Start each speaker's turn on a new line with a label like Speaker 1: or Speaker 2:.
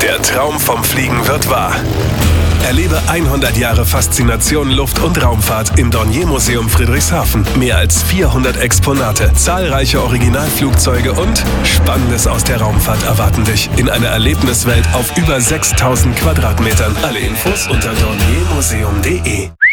Speaker 1: Der Traum vom Fliegen wird wahr. Erlebe 100 Jahre Faszination Luft- und Raumfahrt im Dornier-Museum Friedrichshafen. Mehr als 400 Exponate, zahlreiche Originalflugzeuge und Spannendes aus der Raumfahrt erwarten dich in einer Erlebniswelt auf über 6000 Quadratmetern. Alle Infos unter dorniermuseum.de.